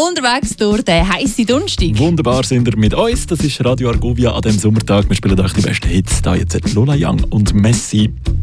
unterwegs durch den heissen Donnerstag. Wunderbar sind ihr mit uns. Das ist Radio Argovia an diesem Sommertag. Wir spielen euch die besten Hits. Da jetzt Lola Young und Messi.